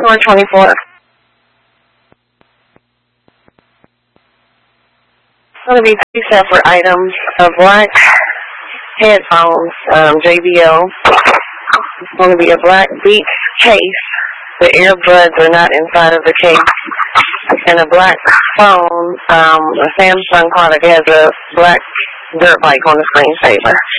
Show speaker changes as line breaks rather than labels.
Door 24. It's going to be 2 separate items. A black headphones, JBL. It's going to be a black Beats case. The earbuds are not inside of the case. And a black phone, a Samsung product has a black dirt bike on the screensaver.